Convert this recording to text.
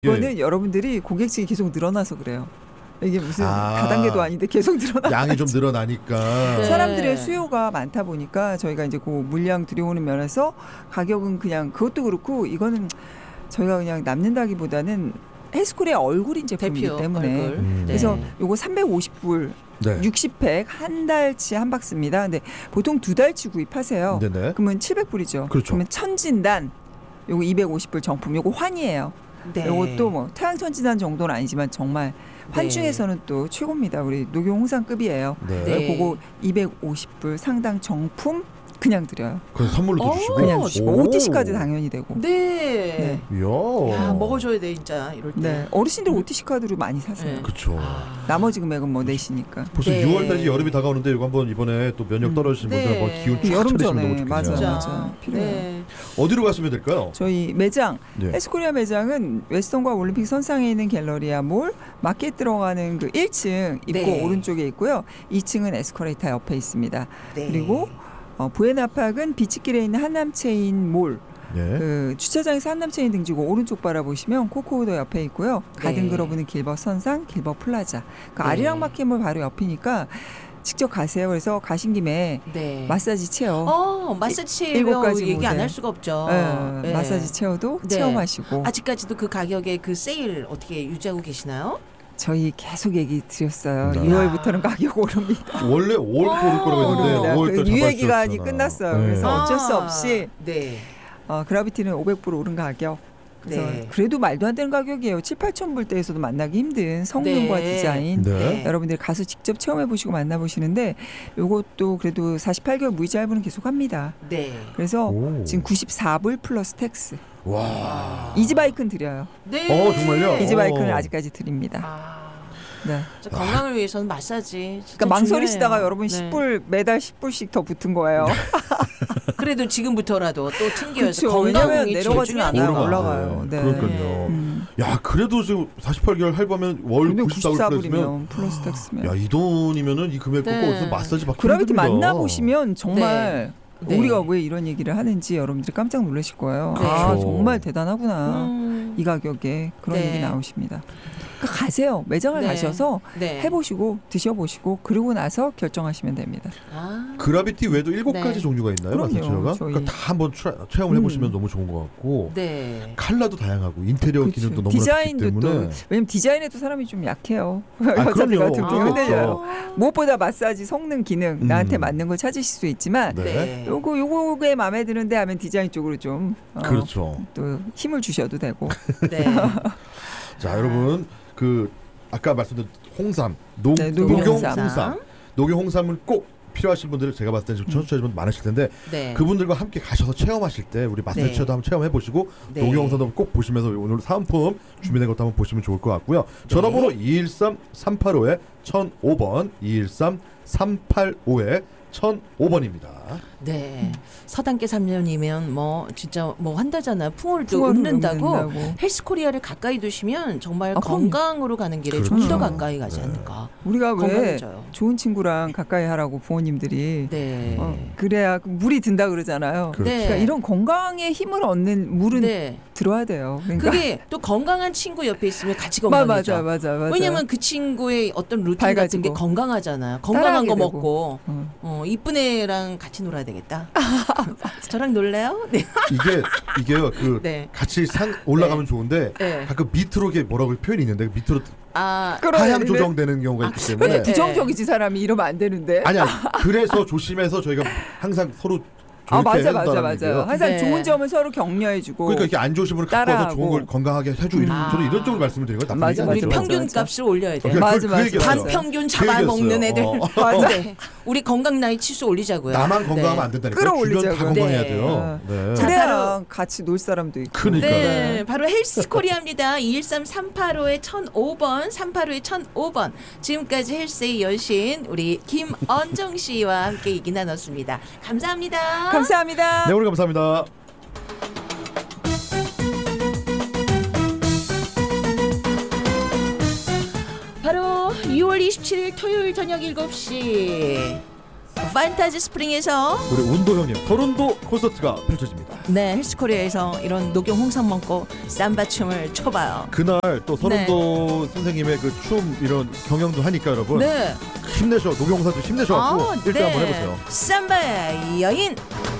이거는 여러분들이 고객층이 계속 늘어나서 그래요. 이게 무슨 다단계도 아닌데 계속 늘어나. 양이 좀 늘어나니까. 네. 사람들의 수요가 많다 보니까 저희가 이제 그 물량 들여오는 면에서 가격은 그냥 그것도 그렇고 이거는 저희가 그냥 남는다기보다는 헬스코리아 얼굴인 제품이기 때문에 그래서 요거 350불 60팩 한 달치 한 박스입니다. 근데 보통 2달치 구입하세요. 네네. 그러면 700불이죠. 그렇죠. 그러면 천진단 요거 250불 정품 요거 환이에요. 네. 요것도 뭐 태양천진단 정도는 아니지만 정말 환 중에서는 또 최고입니다. 우리 녹용 홍삼급이에요. 네. 그거 250불 상당 정품 그냥 드려요. 그래서 선물로 주시고 그냥 주시고 OTC까지 당연히 되고. 네. 이야. 먹어줘야 돼 진짜 이럴 때. 네. 어르신들 OTC 카드로 많이 사세요. 네. 그렇죠. 나머지 금액은 뭐 내시니까. 벌써 네. 6월달이 여름이 다가오는데 이거 한번 이번에 또 면역 떨어지신 분들 한번 기운 쫙 여름 차리시면 너무 전에 좋겠네요. 맞아 필요해요. 네. 어디로 가시면 될까요? 저희 매장 네. 헬스코리아 매장은 웨스턴과 올림픽 선상에 있는 갤러리아 몰 마켓 들어가는 그 1층 입구 네. 오른쪽에 있고요. 2층은 에스컬레이터 옆에 있습니다. 네. 그리고 부에나팍은 비치길에 있는 한남체인 몰 그 주차장에서 한남체인 등지고 오른쪽 바라보시면 코코우더 옆에 있고요. 가든그로브는 길버 선상, 길버 플라자. 그 아리랑 마켓몰 바로 옆이니까 직접 가세요. 그래서 가신 김에 마사지 체어. 마사지 7가지 체어 얘기 안 모델. 할 수가 없죠. 네. 마사지 체어도 체험하시고. 아직까지도 그 가격에 그 세일 어떻게 유지하고 계시나요? 저희 계속 얘기 드렸어요. 네. 6월부터는 가격 오릅니다. 원래 5월 오를 거라고 했는데 5월달 유예 기간이 끝났어요. 그래서 어쩔 수 없이 그라비티는 500불 오른 가격. 그래서 그래도 말도 안 되는 가격이에요. 7, 8천 불대에서도 만나기 힘든 성능과 디자인. 여러분들이 가서 직접 체험해보시고 만나보시는데 이것도 그래도 48개월 무이자 할부는 계속 합니다. 그래서 지금 94불 플러스 텍스. 와. 이지바이크는 드려요. 정말요? 이지바이크는 아직까지 드립니다. 네. 건강을 위해서는 마사지. 그러니까 망설이시다가 여러분 10불 매달 10불씩 더 붙은 거예요. 그래도 지금부터라도 또 튕겨서 건강이 내려가지는 않아요. 올라가요. 네. 그러니까요. 야 그래도 지금 48개월 할부하면 월 94불이면 플러스 텍스면. 야 이 돈이면은 이 금액 꼭 어디서 마사지 받기 그라비티 만나보시면 정말 우리가 왜 이런 얘기를 하는지 여러분들이 깜짝 놀라실 거예요. 아 정말 대단하구나. 이 가격에 그런 얘기 나오십니다. 그러니까 가세요. 매장을 가셔서 해보시고 드셔보시고 그러고 나서 결정하시면 됩니다. 그라비티 외에도 7가지 종류가 있나요? 마사지가? 그러니까 다 한번 체험을 해보시면 너무 좋은 것 같고 컬러도 다양하고 인테리어 기능도 너무 디자인도 좋기 때문에 또 왜냐면 디자인에도 사람이 좀 약해요. 여자들 같은 경우는 무엇보다 마사지 성능 기능 나한테 맞는 걸 찾으실 수 있지만 요거에 마음에 드는데 하면 디자인 쪽으로 좀 또 힘을 주셔도 되고. 자 여러분 그 아까 말씀드린 홍삼 녹용 홍삼 녹용 홍삼을 꼭 필요하신 분들은 제가 봤을 때 지금 청취자분 많으실 텐데 그분들과 함께 가셔서 체험하실 때 우리 마사지 체어도 한번 체험해 보시고 녹용 홍삼도 꼭 보시면서 오늘 사은품 준비된 것도 한번 보시면 좋을 것 같고요. 전화번호 213-385에 213-385에 1005번입니다. 네. 서당계 3년이면 뭐 진짜 뭐 한다잖아요. 풍어도 읊는다고. 헬스코리아를 가까이 두시면 정말 건강으로 가는 길에 좀 더 가까이 가지 않을까. 우리가 왜 좋은 친구랑 가까이 하라고 부모님들이 그래야 물이 든다 그러잖아요. 그러니까 이런 건강에 힘을 얻는 물은 들어야 돼요. 그러니까 그게 또 건강한 친구 옆에 있으면 같이 건강해져. 맞아. 왜냐면 그 친구의 어떤 루틴 같은 게 건강하잖아요. 건강한 거 먹고 이쁜 애랑 같이 놀아야 되겠다. 저랑 놀래요? 이게요. 같이 산 올라가면 좋은데 가끔 밑으로 이게 뭐라고 표현이 있는데 밑으로 하향 조정되는 경우가 있기 때문에 부정적이지 사람이 이러면 안 되는데. 아니야. 그래서 조심해서 저희가 항상 서로 맞아. 항상 좋은 점을 서로 격려해주고. 그러니까 이렇게 안 좋으신 분을 갖고 와서 좋은 걸 건강하게 해주고 저는 이런 쪽으로 말씀을 드린 거예요. 맞아. 우리 평균 값을 올려야 돼. 맞아. 반평균 잡아먹는 애들. 맞아. 우리 건강 나이 치수 올리자고요. 나만 건강하면 안 된다니까. 끌어올리자고요. 주변 다 건강해야 돼요. 그래야 같이 놀 사람도 있고. 그러니까. 바로 헬스코리아입니다. 213-385에 1005번 385에 1005번. 지금까지 헬스의 여신 우리 김언정 씨와 함께 얘기 나눴습니다. 감사합니다. 감사합니다. 오늘 감사합니다. 바로 6월 27일 토요일 저녁 7시 판타지 스프링에서 우리 운동형님 서른도 콘서트가 펼쳐집니다. 네, 헬스코리아에서 이런 녹용 홍삼 먹고 삼바 춤을 춰봐요. 그날 또 서른도 선생님의 그 춤 이런 경영도 하니까 여러분 힘내셔 녹용 홍삼 좀 힘내셔갖고 1등 한번 해보세요. 삼바의 여인.